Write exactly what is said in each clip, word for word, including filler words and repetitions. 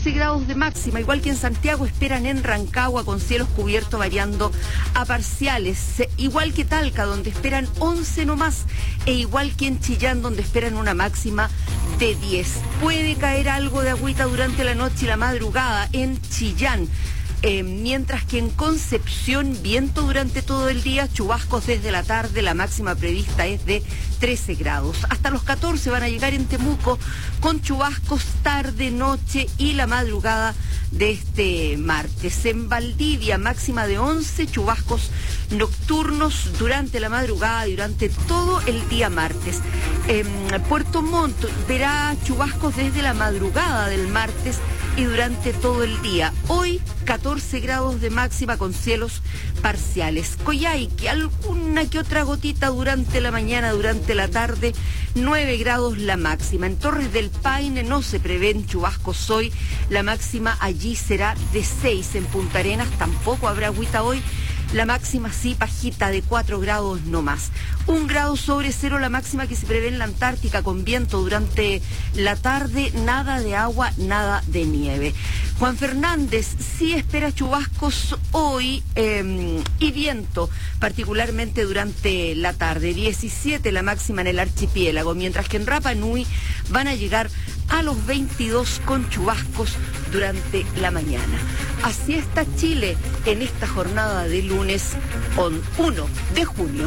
catorce grados de máxima, igual que en Santiago esperan en Rancagua con cielos cubiertos variando a parciales, igual que Talca donde esperan once nomás, e igual que en Chillán donde esperan una máxima de diez. Puede caer algo de agüita durante la noche y la madrugada en Chillán. Eh, mientras que en Concepción, viento durante todo el día, chubascos desde la tarde, la máxima prevista es de trece grados. Hasta los catorce van a llegar en Temuco con chubascos tarde, noche y la madrugada de este martes. En Valdivia, máxima de once, chubascos nocturnos durante la madrugada y durante todo el día martes. En Puerto Montt verá chubascos desde la madrugada del martes y durante todo el día. Hoy, catorce grados de máxima con cielos parciales. Coyhaique, alguna que otra gotita durante la mañana, durante la tarde, nueve grados la máxima. En Torres del Paine no se prevén chubascos hoy, la máxima allí será de seis. En Punta Arenas tampoco habrá agüita hoy, la máxima sí bajita de cuatro grados no más. Un grado sobre cero la máxima que se prevé en la Antártica con viento durante la tarde, nada de agua, nada de nieve. Juan Fernández sí espera chubascos hoy eh, y viento, particularmente durante la tarde. diecisiete la máxima en el archipiélago, mientras que en Rapa Nui van a llegar a los veintidós con chubascos durante la mañana. Así está Chile en esta jornada de lunes uno de junio.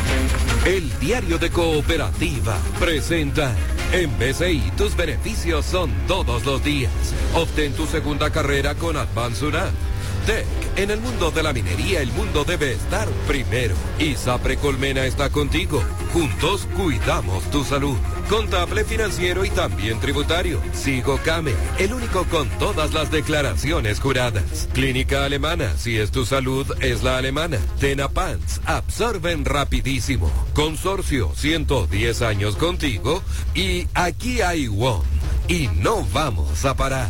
El Diario de Cooperativa presenta: en B C I tus beneficios son todos los días. Obtén tu segunda carrera con Advance UNAM. T E C, en el mundo de la minería el mundo debe estar primero. ISAPRE Colmena está contigo. Juntos cuidamos tu salud. Contable, financiero y también tributario. Sigo Came, el único con todas las declaraciones juradas. Clínica Alemana, si es tu salud, es la alemana. Tenapants, absorben rapidísimo. Consorcio, ciento diez años contigo. Y aquí hay WOM. Y no vamos a parar.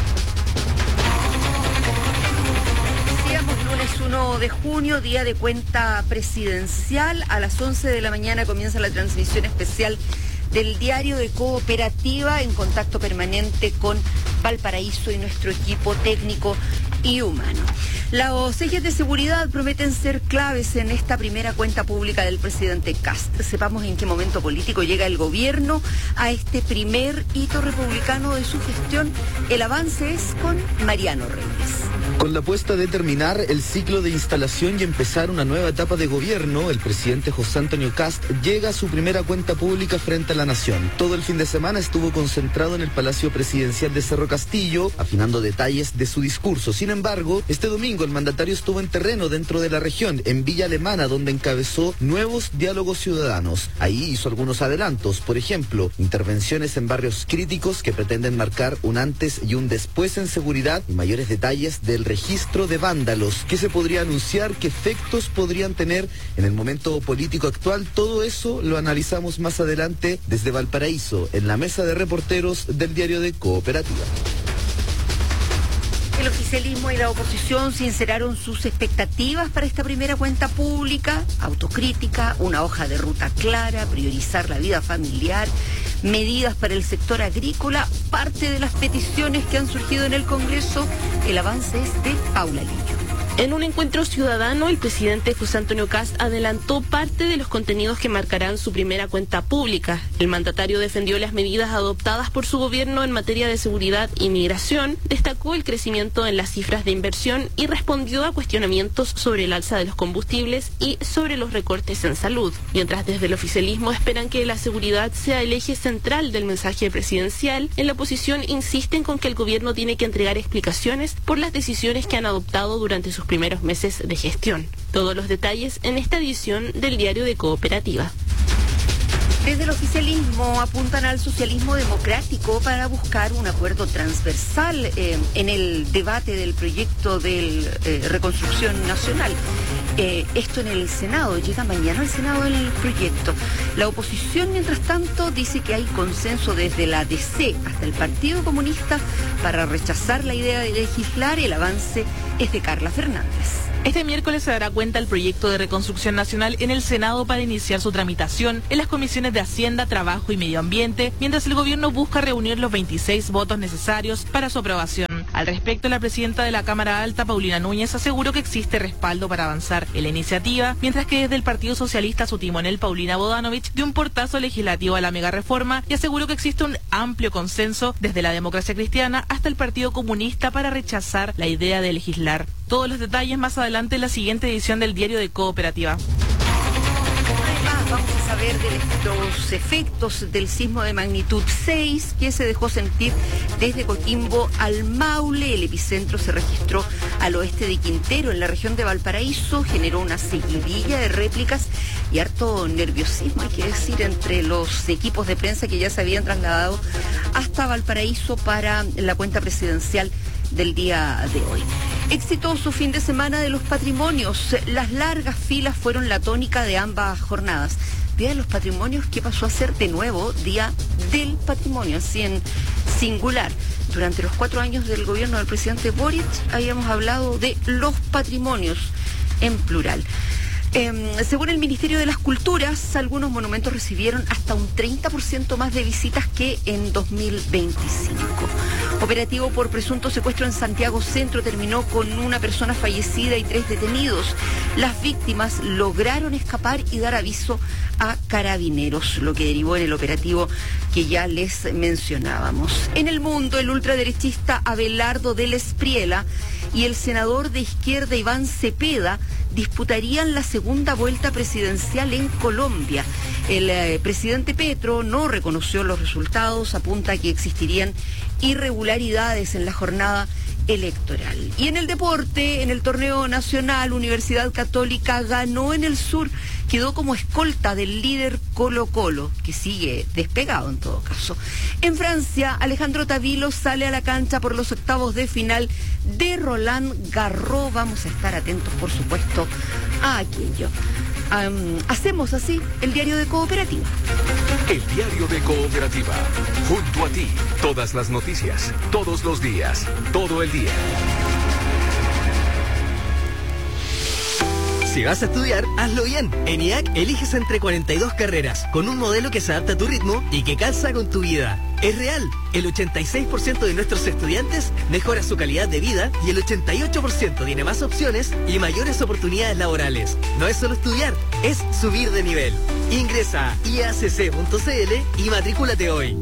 Lunes uno de junio, día de cuenta presidencial. A las once de la mañana comienza la transmisión especial del Diario de Cooperativa, en contacto permanente con Valparaíso y nuestro equipo técnico y humano. Los ejes de seguridad prometen ser claves en esta primera cuenta pública del presidente Kast. Sepamos en qué momento político llega el gobierno a este primer hito republicano de su gestión. El avance es con Mariano Reyes. Con la apuesta de terminar el ciclo de instalación y empezar una nueva etapa de gobierno, el presidente José Antonio Kast llega a su primera cuenta pública frente a la nación. Todo el fin de semana estuvo concentrado en el Palacio Presidencial de Cerro Castillo, afinando detalles de su discurso. Sin embargo, este domingo el mandatario estuvo en terreno dentro de la región, en Villa Alemana, donde encabezó nuevos diálogos ciudadanos. Ahí hizo algunos adelantos, por ejemplo, intervenciones en barrios críticos que pretenden marcar un antes y un después en seguridad y mayores detalles del registro de vándalos, que se podría anunciar, qué efectos podrían tener en el momento político actual. Todo eso lo analizamos más adelante desde Valparaíso, en la mesa de reporteros del Diario de Cooperativa. El oficialismo y la oposición sinceraron sus expectativas para esta primera cuenta pública: autocrítica, una hoja de ruta clara, priorizar la vida familiar, medidas para el sector agrícola, parte de las peticiones que han surgido en el Congreso. El avance es de Paula Lillo. En un encuentro ciudadano, el presidente José Antonio Kast adelantó parte de los contenidos que marcarán su primera cuenta pública. El mandatario defendió las medidas adoptadas por su gobierno en materia de seguridad y migración, destacó el crecimiento en las cifras de inversión y respondió a cuestionamientos sobre el alza de los combustibles y sobre los recortes en salud. Mientras desde el oficialismo esperan que la seguridad sea el eje central del mensaje presidencial, en la oposición insisten con que el gobierno tiene que entregar explicaciones por las decisiones que han adoptado durante sus primeros meses de gestión. Todos los detalles en esta edición del Diario de Cooperativa. Desde el oficialismo apuntan al socialismo democrático para buscar un acuerdo transversal eh, en el debate del proyecto de eh, reconstrucción nacional. Eh, esto en el Senado, llega mañana al Senado el proyecto. La oposición, mientras tanto, dice que hay consenso desde la D C hasta el Partido Comunista para rechazar la idea de legislar. El avance es de Carla Fernández. Este miércoles se dará cuenta el proyecto de reconstrucción nacional en el Senado para iniciar su tramitación en las comisiones de Hacienda, Trabajo y Medio Ambiente, mientras el gobierno busca reunir los veintiséis votos necesarios para su aprobación. Al respecto, la presidenta de la Cámara Alta, Paulina Núñez, aseguró que existe respaldo para avanzar en la iniciativa, mientras que desde el Partido Socialista su timonel, Paulina Bodanovich, dio un portazo legislativo a la megareforma y aseguró que existe un amplio consenso desde la democracia cristiana hasta el Partido Comunista para rechazar la idea de legislar. Todos los detalles más adelante en la siguiente edición del Diario de Cooperativa. Vamos a saber de los efectos del sismo de magnitud seis que se dejó sentir desde Coquimbo al Maule. El epicentro se registró al oeste de Quintero, en la región de Valparaíso. Generó una seguidilla de réplicas y harto nerviosismo, hay que decir, entre los equipos de prensa que ya se habían trasladado hasta Valparaíso para la cuenta presidencial del día de hoy. Exitoso fin de semana de los patrimonios. Las largas filas fueron la tónica de ambas jornadas. Día de los Patrimonios que pasó a ser de nuevo Día del Patrimonio, así en singular. Durante los cuatro años del gobierno del presidente Boric habíamos hablado de los patrimonios en plural. Eh, según el Ministerio de las Culturas, algunos monumentos recibieron hasta un treinta por ciento más de visitas que en dos mil veinticinco. Operativo por presunto secuestro en Santiago Centro terminó con una persona fallecida y tres detenidos. Las víctimas lograron escapar y dar aviso a carabineros, lo que derivó en el operativo que ya les mencionábamos. En el mundo, el ultraderechista Abelardo del Espriela y el senador de izquierda Iván Cepeda disputarían la segunda vuelta presidencial en Colombia. El eh, presidente Petro no reconoció los resultados, apunta a que existirían irregularidades en la jornada electoral. Y en el deporte, en el torneo nacional, Universidad Católica ganó en el sur, quedó como escolta del líder Colo-Colo, que sigue despegado en todo caso. En Francia, Alejandro Tavilo sale a la cancha por los octavos de final de Roland Garros. Vamos a estar atentos, por supuesto, a aquello. Um, hacemos así el Diario de Cooperativa. El Diario de Cooperativa. Junto a ti, todas las noticias, todos los días, todo el día. Si vas a estudiar, hazlo bien. En I A C eliges entre cuarenta y dos carreras, con un modelo que se adapta a tu ritmo y que calza con tu vida. Es real, el ochenta y seis por ciento de nuestros estudiantes mejora su calidad de vida y el ochenta y ocho por ciento tiene más opciones y mayores oportunidades laborales. No es solo estudiar, es subir de nivel. Ingresa a i a c c punto c l y matrículate hoy.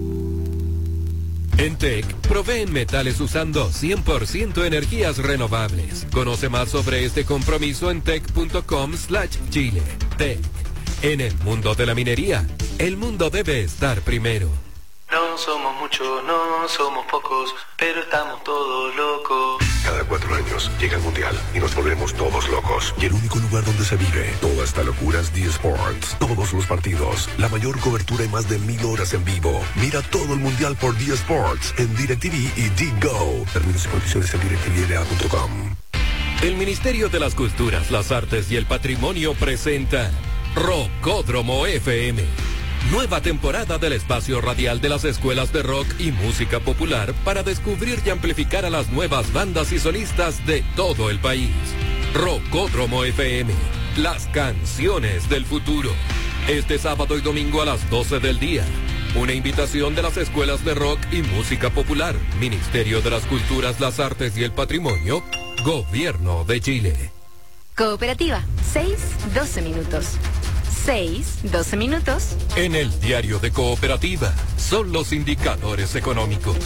En T E C, proveen metales usando cien por ciento energías renovables. Conoce más sobre este compromiso en tec punto com slash chile. T E C. En el mundo de la minería, el mundo debe estar primero. No somos muchos, no somos pocos, pero estamos todos locos. Cada cuatro años llega el Mundial y nos volvemos todos locos. Y el único lugar donde se vive toda esta locura es D Sports. Todos los partidos, la mayor cobertura y más de mil horas en vivo. Mira todo el Mundial por D Sports en DirecTV y D-Go. Términos y condiciones en direct t v l a punto com. El Ministerio de las Culturas, las Artes y el Patrimonio presenta Rockódromo F M. Nueva temporada del espacio radial de las escuelas de rock y música popular para descubrir y amplificar a las nuevas bandas y solistas de todo el país. Rockódromo F M, las canciones del futuro. Este sábado y domingo a las doce del día. Una invitación de las escuelas de rock y música popular, Ministerio de las Culturas, las Artes y el Patrimonio, Gobierno de Chile. Cooperativa, seis doce minutos. seis doce minutos. En el Diario de Cooperativa son los indicadores económicos.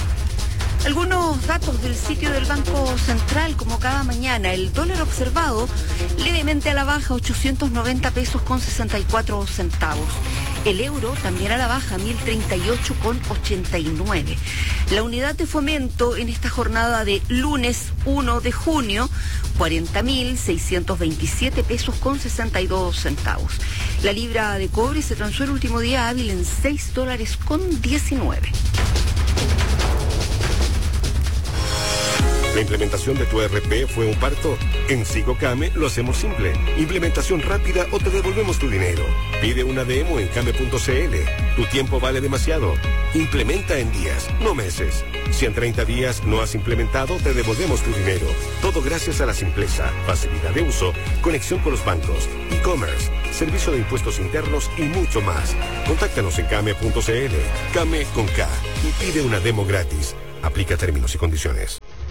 Algunos datos del sitio del Banco Central, como cada mañana. El dólar observado levemente a la baja, ochocientos noventa pesos con sesenta y cuatro centavos. El euro también a la baja, mil treinta y ocho con ochenta y nueve. La unidad de fomento en esta jornada de lunes uno de junio, cuarenta mil seiscientos veintisiete pesos con sesenta y dos centavos. La libra de cobre se transó el último día hábil en seis dólares con diecinueve. ¿La implementación de tu E R P fue un parto? En Sigocame lo hacemos simple. Implementación rápida o te devolvemos tu dinero. Pide una demo en came punto c l. Tu tiempo vale demasiado. Implementa en días, no meses. Si en treinta días no has implementado, te devolvemos tu dinero. Todo gracias a la simpleza, facilidad de uso, conexión con los bancos, e-commerce, servicio de impuestos internos y mucho más. Contáctanos en came punto c l. Came con K y pide una demo gratis. Aplica términos y condiciones.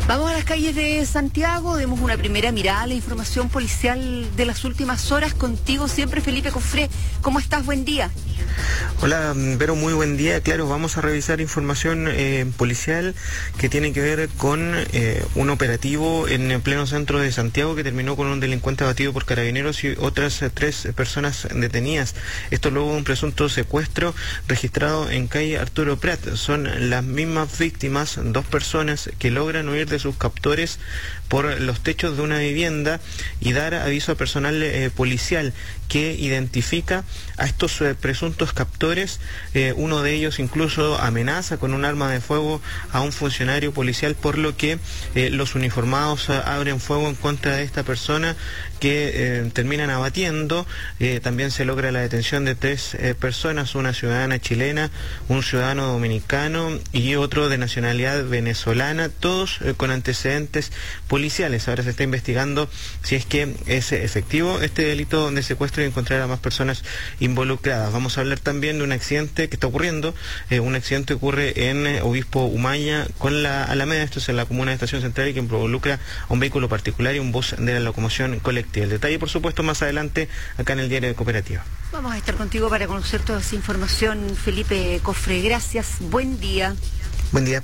Vamos a las calles de Santiago, demos una primera mirada a la información policial de las últimas horas. Contigo siempre, Felipe Cofré. ¿Cómo estás? Buen día. Hola, Vero, muy buen día. Claro, vamos a revisar información eh, policial que tiene que ver con eh, un operativo en el pleno centro de Santiago que terminó con un delincuente abatido por carabineros y otras eh, tres personas detenidas. Esto luego de un presunto secuestro registrado en calle Arturo Prat. Son las mismas víctimas, dos personas que logran huir de sus captores por los techos de una vivienda y dar aviso a personal eh, policial que identifica a estos eh, presuntos captores. Eh, uno de ellos incluso amenaza con un arma de fuego a un funcionario policial, por lo que eh, los uniformados eh, abren fuego en contra de esta persona que eh, terminan abatiendo. Eh, también se logra la detención de tres eh, personas, una ciudadana chilena, un ciudadano dominicano y otro de nacionalidad venezolana, todos eh, con antecedentes policiales. Ahora se está investigando si es que es efectivo este delito de secuestro y encontrar a más personas involucradas. Vamos a hablar también de un accidente que está ocurriendo, eh, un accidente ocurre en eh, Obispo Humaya con la Alameda, esto es en la comuna de Estación Central, y que involucra a un vehículo particular y un bus de la locomoción colectiva. El detalle, por supuesto, más adelante acá en el Diario de Cooperativa. Vamos a estar contigo para conocer toda esa información, Felipe Cofré. Gracias, buen día. Buen día.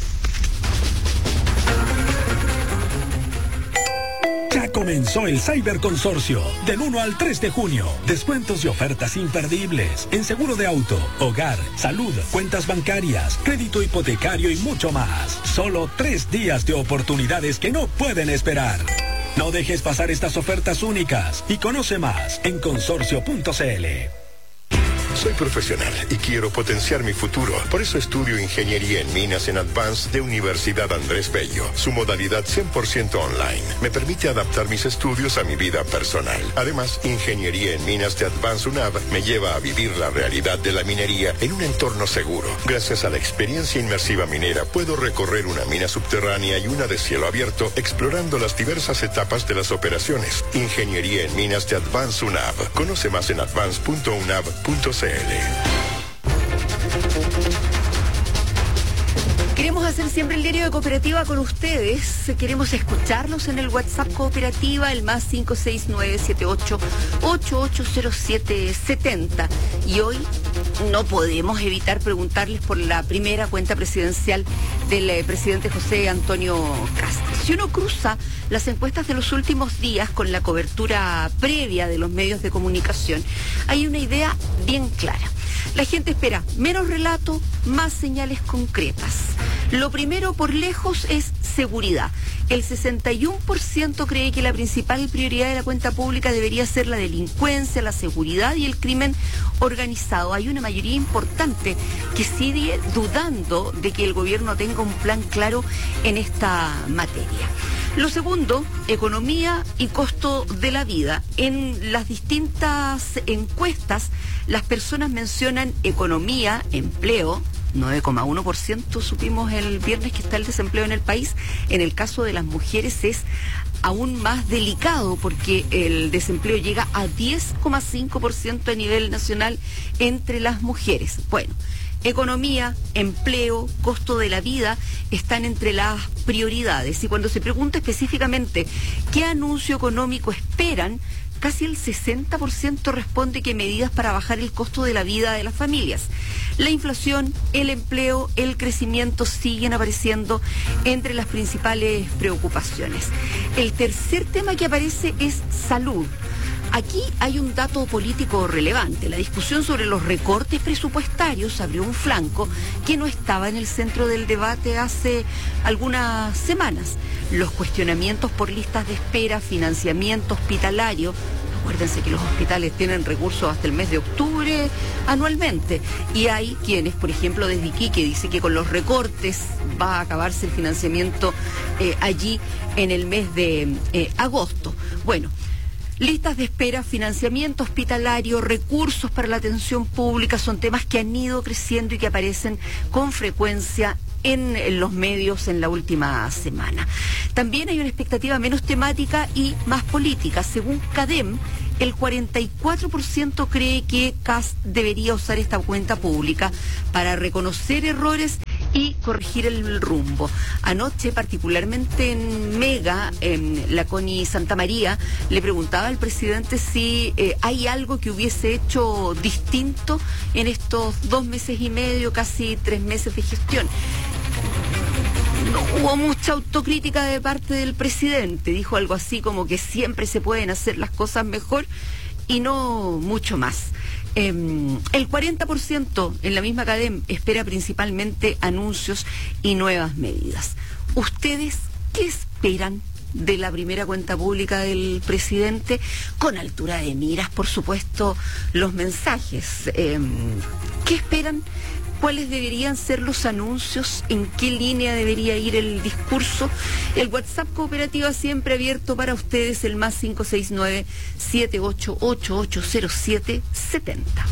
Ya comenzó el Cyber Consorcio del uno al tres de junio. Descuentos y ofertas imperdibles en seguro de auto, hogar, salud, cuentas bancarias, crédito hipotecario y mucho más. Solo tres días de oportunidades que no pueden esperar. No dejes pasar estas ofertas únicas y conoce más en consorcio punto c l. Soy profesional y quiero potenciar mi futuro. Por eso estudio Ingeniería en Minas en Advance de Universidad Andrés Bello. Su modalidad cien por ciento online me permite adaptar mis estudios a mi vida personal. Además, Ingeniería en Minas de Advance UNAV me lleva a vivir la realidad de la minería en un entorno seguro. Gracias a la experiencia inmersiva minera, puedo recorrer una mina subterránea y una de cielo abierto, explorando las diversas etapas de las operaciones. Ingeniería en Minas de Advance UNAV. Conoce más en advance punto unav punto c l. Queremos hacer siempre el Diario de Cooperativa con ustedes. Queremos escucharlos en el WhatsApp Cooperativa, el más cinco seis nueve siete ocho ocho ocho cero siete siete cero. Y hoy no podemos evitar preguntarles por la primera cuenta presidencial del eh, presidente José Antonio Kast. Si uno cruza las encuestas de los últimos días con la cobertura previa de los medios de comunicación, hay una idea bien clara. La gente espera menos relato, más señales concretas. Lo primero por lejos es seguridad. El sesenta y uno por ciento cree que la principal prioridad de la cuenta pública debería ser la delincuencia, la seguridad y el crimen organizado. Hay una mayoría importante que sigue dudando de que el gobierno tenga un plan claro en esta materia. Lo segundo, economía y costo de la vida. En las distintas encuestas, las personas mencionan economía, empleo, nueve coma uno por ciento, supimos el viernes que está el desempleo en el país. En el caso de las mujeres es aún más delicado porque el desempleo llega a diez coma cinco por ciento a nivel nacional entre las mujeres. Bueno, economía, empleo, costo de la vida están entre las prioridades. Y cuando se pregunta específicamente qué anuncio económico esperan, casi el sesenta por ciento responde que medidas para bajar el costo de la vida de las familias. La inflación, el empleo, el crecimiento siguen apareciendo entre las principales preocupaciones. El tercer tema que aparece es salud. Aquí hay un dato político relevante. La discusión sobre los recortes presupuestarios abrió un flanco que no estaba en el centro del debate hace algunas semanas. Los cuestionamientos por listas de espera, financiamiento hospitalario. Acuérdense que los hospitales tienen recursos hasta el mes de octubre anualmente. Y hay quienes, por ejemplo, desde Iquique, dice que con los recortes va a acabarse el financiamiento eh, allí en el mes de eh, agosto. Bueno, listas de espera, financiamiento hospitalario, recursos para la atención pública son temas que han ido creciendo y que aparecen con frecuencia en los medios en la última semana. También hay una expectativa menos temática y más política. Según CADEM, el cuarenta y cuatro por ciento cree que Kast debería usar esta cuenta pública para reconocer errores y corregir el rumbo. Anoche, particularmente en Mega, en la Connie Santa María, le preguntaba al presidente si eh, hay algo que hubiese hecho distinto en estos dos meses y medio, casi tres meses de gestión. No hubo mucha autocrítica de parte del presidente, dijo algo así como que siempre se pueden hacer las cosas mejor y no mucho más. Eh, el cuarenta por ciento en la misma cadena espera principalmente anuncios y nuevas medidas. ¿Ustedes qué esperan de la primera cuenta pública del presidente? Con altura de miras, por supuesto, los mensajes. Eh, ¿Qué esperan? ¿Cuáles deberían ser los anuncios? ¿En qué línea debería ir el discurso? El WhatsApp Cooperativa siempre abierto para ustedes, el más cinco seis nueve, siete ocho ocho ocho cero siete siete cero.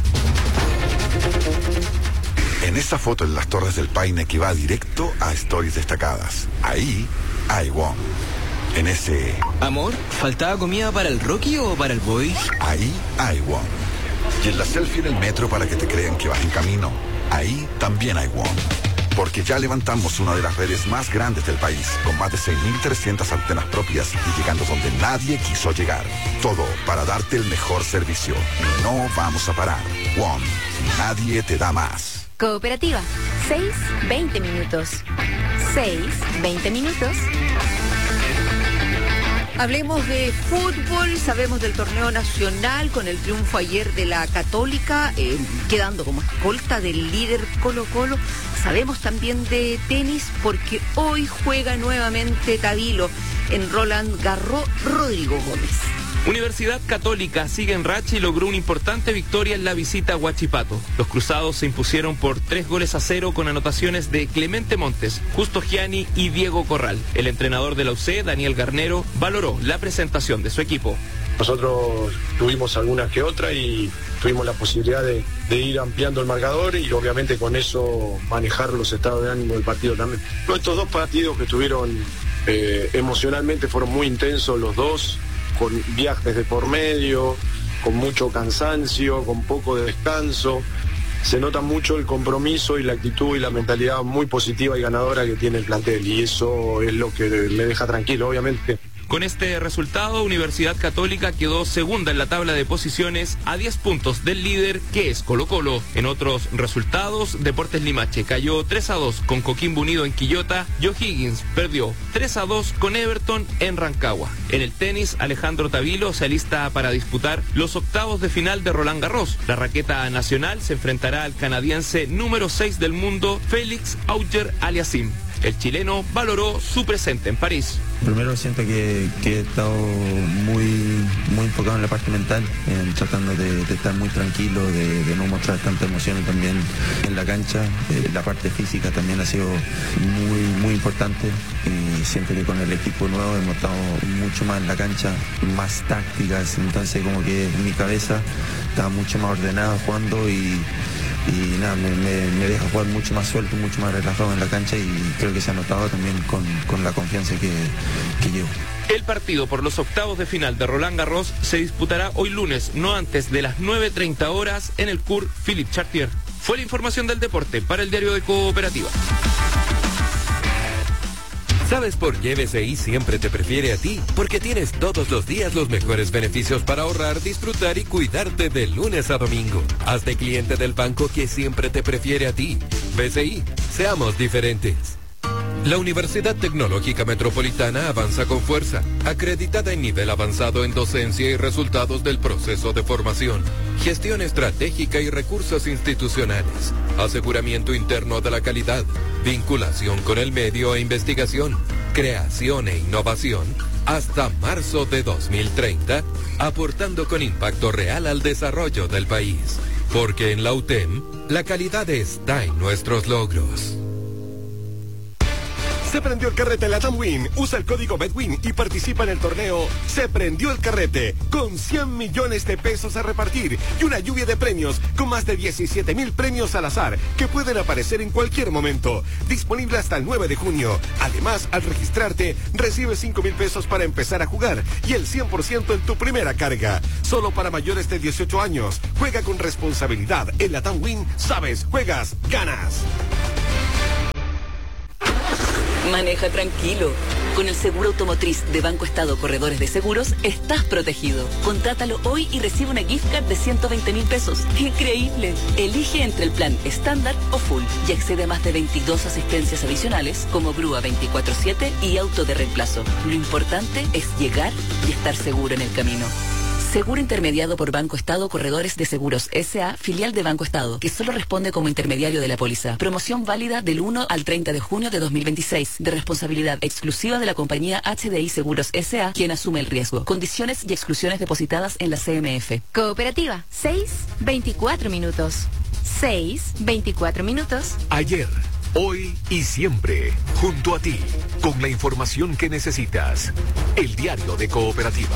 En esa foto en las Torres del Paine que va directo a Stories Destacadas, ahí hay Wong. En ese... Amor, ¿faltaba comida para el Rocky o para el Boy? Ahí hay Wong. Y en la selfie en el metro para que te crean que vas en camino, ahí también hay Wong. Porque ya levantamos una de las redes más grandes del país, con más de seis mil trescientas antenas propias y llegando donde nadie quiso llegar. Todo para darte el mejor servicio. Y no vamos a parar. Wong, nadie te da más. Cooperativa, seis, veinte minutos. seis, veinte minutos. Hablemos de fútbol, sabemos del torneo nacional con el triunfo ayer de la Católica, eh, quedando como escolta del líder Colo-Colo. Sabemos también de tenis porque hoy juega nuevamente Tabilo en Roland Garros Rodrigo Gómez. Universidad Católica sigue en racha y logró una importante victoria en la visita a Huachipato. Los cruzados se impusieron por tres goles a cero con anotaciones de Clemente Montes, Justo Gianni y Diego Corral. El entrenador de la U C, Daniel Garnero, valoró la presentación de su equipo. Nosotros tuvimos alguna que otra y tuvimos la posibilidad de, de ir ampliando el marcador y obviamente con eso manejar los estados de ánimo del partido también. Estos dos partidos que tuvieron eh, emocionalmente fueron muy intensos los dos, con viajes de por medio, con mucho cansancio, con poco de descanso. Se nota mucho el compromiso y la actitud y la mentalidad muy positiva y ganadora que tiene el plantel, y eso es lo que me deja tranquilo, obviamente. Con este resultado, Universidad Católica quedó segunda en la tabla de posiciones a diez puntos del líder, que es Colo-Colo. En otros resultados, Deportes Limache cayó tres a dos con Coquimbo Unido en Quillota y O'Higgins perdió tres a dos con Everton en Rancagua. En el tenis, Alejandro Tabilo se alista para disputar los octavos de final de Roland Garros. La raqueta nacional se enfrentará al canadiense número seis del mundo, Félix Auger-Aliassime. El chileno valoró su presente en París. Primero siento que, que he estado muy, muy enfocado en la parte mental, en tratando de, de estar muy tranquilo, de, de no mostrar tanta emoción también en la cancha. Eh, la parte física también ha sido muy, muy importante y siento que con el equipo nuevo hemos estado mucho más en la cancha, más tácticas, entonces como que en mi cabeza estaba mucho más ordenado jugando y y nada, me, me, me deja jugar mucho más suelto, mucho más relajado en la cancha y creo que se ha notado también con, con la confianza que, que llevo. El partido por los octavos de final de Roland Garros se disputará hoy lunes, no antes de las nueve treinta horas en el Cours Philippe Chartier. Fue la información del deporte para el Diario de Cooperativa. ¿Sabes por qué B C I siempre te prefiere a ti? Porque tienes todos los días los mejores beneficios para ahorrar, disfrutar y cuidarte de lunes a domingo. Hazte cliente del banco que siempre te prefiere a ti. B C I, seamos diferentes. La Universidad Tecnológica Metropolitana avanza con fuerza, acreditada en nivel avanzado en docencia y resultados del proceso de formación, gestión estratégica y recursos institucionales, aseguramiento interno de la calidad, vinculación con el medio e investigación, creación e innovación, hasta marzo de dos mil treinta, aportando con impacto real al desarrollo del país. Porque en la U T E M, la calidad está en nuestros logros. Se prendió el carrete en la Tamwin. Usa el código BETWIN y participa en el torneo Se Prendió el Carrete, con cien millones de pesos a repartir y una lluvia de premios con más de diecisiete mil premios al azar que pueden aparecer en cualquier momento. Disponible hasta el nueve de junio. Además, al registrarte, recibes cinco mil pesos para empezar a jugar y el cien por ciento en tu primera carga. Solo para mayores de dieciocho años. Juega con responsabilidad. En la Tamwin, sabes, juegas, ganas. Maneja tranquilo. Con el seguro automotriz de Banco Estado Corredores de Seguros, estás protegido. Contrátalo hoy y recibe una gift card de ciento veinte mil pesos. ¡Increíble! Elige entre el plan estándar o full y accede a más de veintidós asistencias adicionales como grúa veinticuatro siete y auto de reemplazo. Lo importante es llegar y estar seguro en el camino. Seguro intermediado por Banco Estado Corredores de Seguros S A, filial de Banco Estado, que solo responde como intermediario de la póliza. Promoción válida del uno al treinta de junio de dos mil veintiséis, de responsabilidad exclusiva de la compañía H D I Seguros S A, quien asume el riesgo. Condiciones y exclusiones depositadas en la C M F. Cooperativa, seis veinticuatro minutos. seis veinticuatro minutos. Ayer, hoy y siempre, junto a ti, con la información que necesitas. El diario de Cooperativa.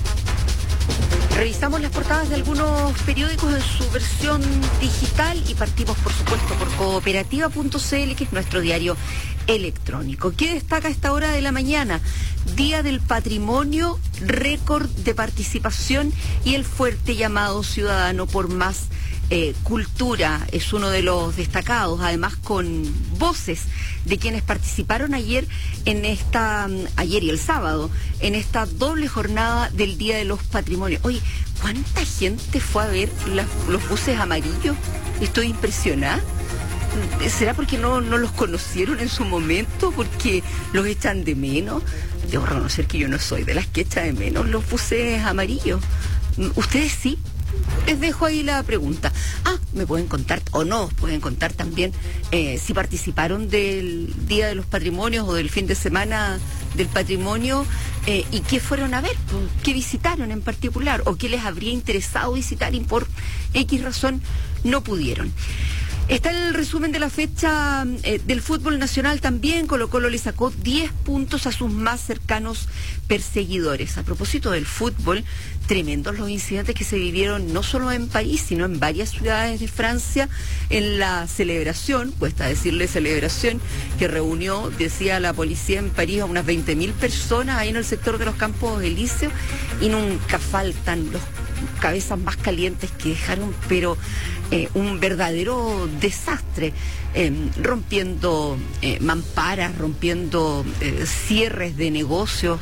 Revisamos las portadas de algunos periódicos en su versión digital y partimos, por supuesto, por cooperativa punto c l, que es nuestro diario electrónico. ¿Qué destaca a esta hora de la mañana? Día del Patrimonio, récord de participación y el fuerte llamado ciudadano por más eh, cultura es uno de los destacados, además con voces de quienes participaron ayer en esta, ayer y el sábado, en esta doble jornada del Día de los Patrimonios. Oye, ¿cuánta gente fue a ver la, los buses amarillos? Estoy impresionada. ¿Será porque no, no los conocieron en su momento? ¿Porque los echan de menos? Debo reconocer que yo no soy de las que echa de menos los buses amarillos. ¿Ustedes sí? Les dejo ahí la pregunta. Ah, me pueden contar, o no, pueden contar también eh, si participaron del Día de los Patrimonios o del fin de semana del patrimonio eh, y qué fueron a ver, qué visitaron en particular o qué les habría interesado visitar y por X razón no pudieron. Está el resumen de la fecha eh, del fútbol nacional también. Colo-Colo le sacó diez puntos a sus más cercanos perseguidores. A propósito del fútbol, tremendos los incidentes que se vivieron no solo en París, sino en varias ciudades de Francia en la celebración, cuesta decirle celebración, que reunió, decía la policía en París, a unas veinte mil personas ahí en el sector de los Campos Elíseos, y nunca faltan los cabezas más calientes que dejaron, pero eh, un verdadero desastre, eh, rompiendo eh, mamparas, rompiendo eh, cierres de negocios,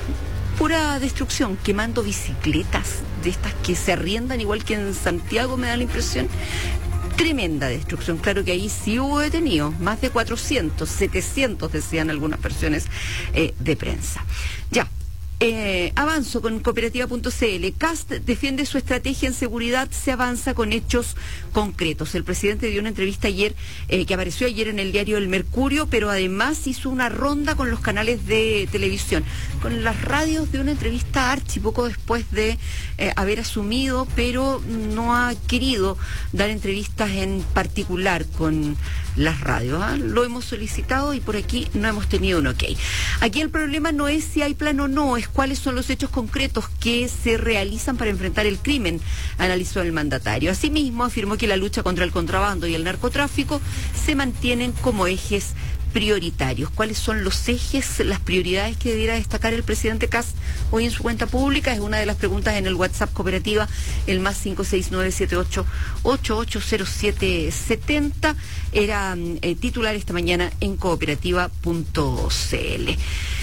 pura destrucción, quemando bicicletas de estas que se arriendan igual que en Santiago, me da la impresión. Tremenda destrucción. Claro que ahí sí hubo detenidos, más de cuatrocientos, setecientos decían algunas versiones eh, de prensa. Ya. Eh, avanzo con cooperativa punto c l. Kast defiende su estrategia en seguridad, se avanza con hechos concretos. El presidente dio una entrevista ayer, eh, que apareció ayer en el diario El Mercurio, pero además hizo una ronda con los canales de televisión. Con las radios de una entrevista a Archi poco después de eh, haber asumido, pero no ha querido dar entrevistas en particular con las radios. ¿eh? Lo hemos solicitado y por aquí no hemos tenido un ok. Aquí el problema no es si hay plan o no, es cuáles son los hechos concretos que se realizan para enfrentar el crimen, analizó el mandatario. Asimismo, afirmó que la lucha contra el contrabando y el narcotráfico se mantienen como ejes prioritarios. ¿Cuáles son los ejes, las prioridades que debiera destacar el presidente Kast hoy en su cuenta pública? Es una de las preguntas en el WhatsApp cooperativa, el más cinco seis nueve siete ocho ocho ocho cero siete siete cero. Era eh, titular esta mañana en cooperativa punto c l.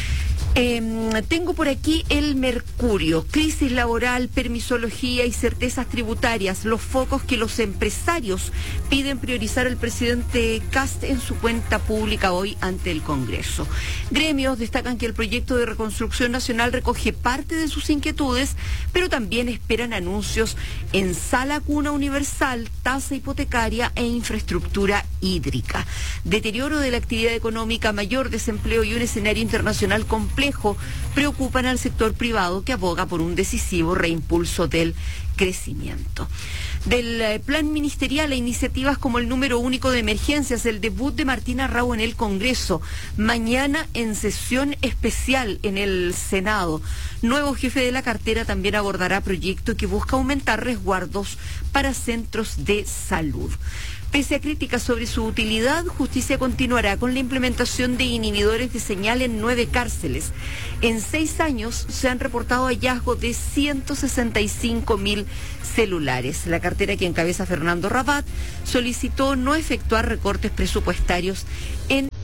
Eh, tengo por aquí El Mercurio. Crisis laboral, permisología y certezas tributarias, los focos que los empresarios piden priorizar al presidente Kast en su cuenta pública hoy ante el Congreso. Gremios destacan que el proyecto de reconstrucción nacional recoge parte de sus inquietudes, pero también esperan anuncios en sala cuna universal, tasa hipotecaria e infraestructura hídrica. Deterioro de la actividad económica, mayor desempleo y un escenario internacional complejo preocupan al sector privado, que aboga por un decisivo reimpulso del crecimiento. Del eh, plan ministerial a iniciativas como el número único de emergencias, el debut de Martina Rao en el Congreso, mañana en sesión especial en el Senado. Nuevo jefe de la cartera también abordará proyecto que busca aumentar resguardos para centros de salud. Pese a críticas sobre su utilidad, Justicia continuará con la implementación de inhibidores de señal en nueve cárceles. En seis años se han reportado hallazgos de ciento sesenta y cinco mil celulares. La cartera que encabeza Fernando Rabat solicitó no efectuar recortes presupuestarios en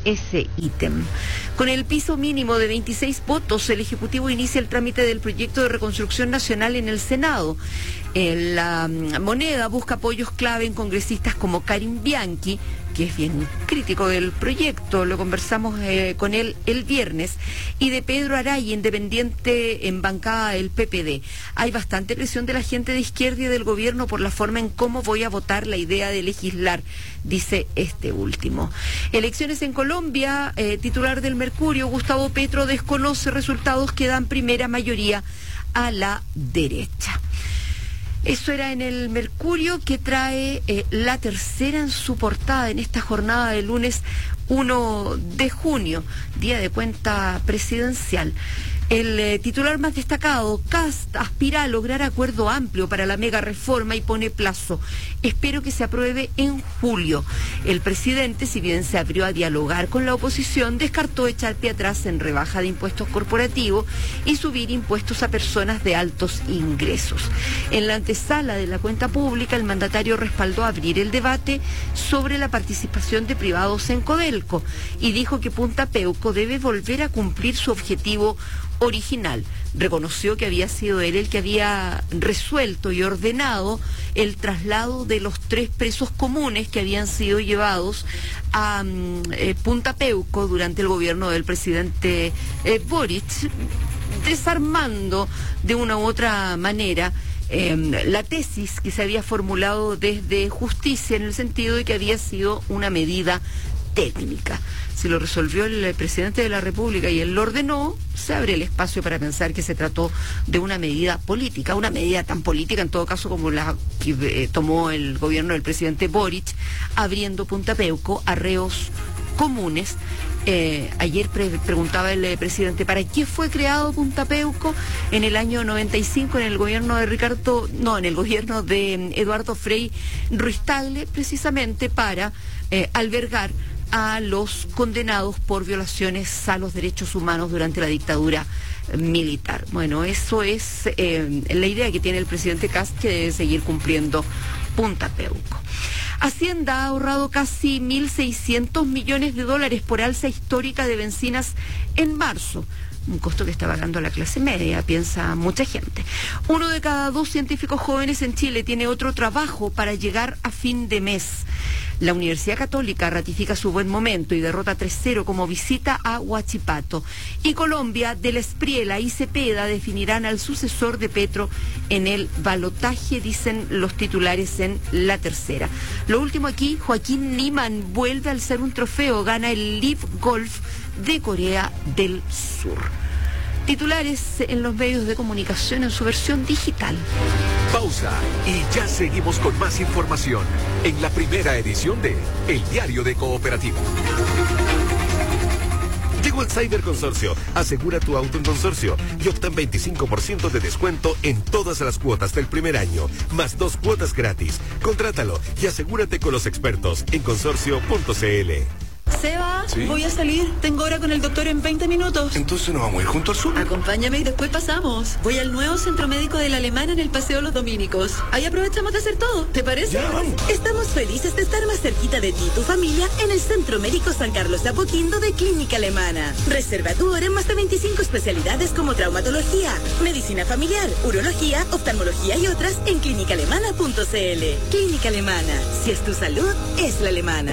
ese ítem. Con el piso mínimo de veintiséis votos, el Ejecutivo inicia el trámite del proyecto de reconstrucción nacional en el Senado. Eh, la Moneda busca apoyos clave en congresistas como Karim Bianchi, que es bien crítico del proyecto, lo conversamos eh, con él el viernes, y de Pedro Araya, independiente en bancada del P P D. Hay bastante presión de la gente de izquierda y del gobierno por la forma en cómo voy a votar la idea de legislar, dice este último. Elecciones en Colombia, eh, titular del Mercurio, Gustavo Petro desconoce resultados que dan primera mayoría a la derecha. Eso era en el Mercurio, que trae eh, La Tercera en su portada en esta jornada de lunes uno de junio, día de cuenta presidencial. El eh, titular más destacado, Kast aspira a lograr acuerdo amplio para la mega reforma y pone plazo. Espero que se apruebe en julio. El presidente, si bien se abrió a dialogar con la oposición, descartó echar pie atrás en rebaja de impuestos corporativos y subir impuestos a personas de altos ingresos. En la antesala de la cuenta pública, el mandatario respaldó abrir el debate sobre la participación de privados en Codelco y dijo que Punta Peuco debe volver a cumplir su objetivo original. Reconoció que había sido él el que había resuelto y ordenado el traslado de los tres presos comunes que habían sido llevados a eh, Punta Peuco durante el gobierno del presidente eh, Boric, desarmando de una u otra manera eh, la tesis que se había formulado desde Justicia, en el sentido de que había sido una medida técnica. Si lo resolvió el presidente de la República y él lo ordenó, se abre el espacio para pensar que se trató de una medida política, una medida tan política en todo caso como la que eh, tomó el gobierno del presidente Boric, abriendo Punta Peuco a reos comunes. Eh, ayer pre preguntaba el eh, presidente, ¿para qué fue creado Punta Peuco? En el año noventa y cinco, en el gobierno de Ricardo, no, en el gobierno de eh, Eduardo Frei Ruiz Tagle, precisamente para eh, albergar a los condenados por violaciones a los derechos humanos durante la dictadura militar. Bueno, eso es eh, la idea que tiene el presidente Kast, que debe seguir cumpliendo Punta Peuco. Hacienda ha ahorrado casi mil seiscientos millones de dólares por alza histórica de bencinas en marzo. Un costo que está pagando la clase media, piensa mucha gente. Uno de cada dos científicos jóvenes en Chile tiene otro trabajo para llegar a fin de mes. La Universidad Católica ratifica su buen momento y derrota tres cero como visita a Huachipato. Y Colombia, Del Espriella y Cepeda definirán al sucesor de Petro en el balotaje, dicen los titulares en La Tercera. Lo último aquí, Joaquín Niemann vuelve a alzar un trofeo, gana el Live Golf de Corea del Sur. Titulares en los medios de comunicación en su versión digital. Pausa y ya seguimos con más información en la primera edición de El Diario de Cooperativo. Llegó el Cyberconsorcio. Asegura tu auto en Consorcio y obtén veinticinco por ciento de descuento en todas las cuotas del primer año, más dos cuotas gratis. Contrátalo y asegúrate con los expertos en consorcio punto c l. Seba, ¿sí? Voy a salir. Tengo hora con el doctor en veinte minutos. Entonces nos vamos a ir junto al sur. Acompáñame y después pasamos. Voy al nuevo centro médico de la Alemana en el Paseo Los Dominicos. Ahí aprovechamos de hacer todo. ¿Te parece? Ya, vamos. Estamos felices de estar más cerquita de ti y tu familia en el Centro Médico San Carlos de Apoquindo de Clínica Alemana. Reserva tu hora en más de veinticinco especialidades como traumatología, medicina familiar, urología, oftalmología y otras en clínica alemana punto c l. Clínica Alemana. Si es tu salud, es la alemana.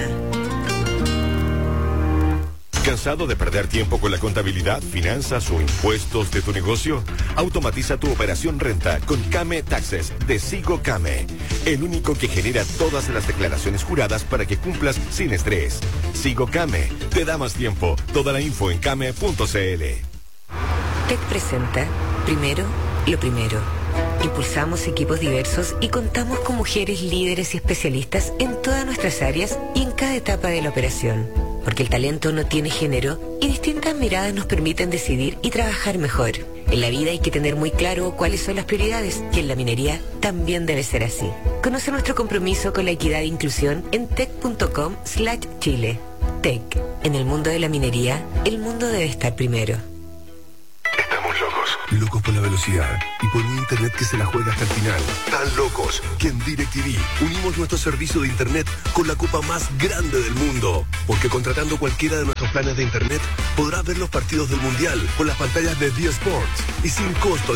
¿Cansado de perder tiempo con la contabilidad, finanzas o impuestos de tu negocio? Automatiza tu operación renta con Came Taxes de Sigo Came, el único que genera todas las declaraciones juradas para que cumplas sin estrés. Sigo Came te da más tiempo. Toda la info en came punto c l. T E C presenta Primero lo Primero. Impulsamos equipos diversos y contamos con mujeres líderes y especialistas en todas nuestras áreas y en cada etapa de la operación. Porque el talento no tiene género y distintas miradas nos permiten decidir y trabajar mejor. En la vida hay que tener muy claro cuáles son las prioridades y en la minería también debe ser así. Conoce nuestro compromiso con la equidad e inclusión en tec punto com slash chile. T E C. En el mundo de la minería, el mundo debe estar primero. Estamos locos. Locos por la velocidad y por un internet que se la juega hasta el final. Tan locos que en DirecTV unimos nuestro servicio de internet con la copa más grande del mundo. Porque contratando cualquiera de nuestros planes de internet podrás ver los partidos del Mundial con las pantallas de D Sports y sin costo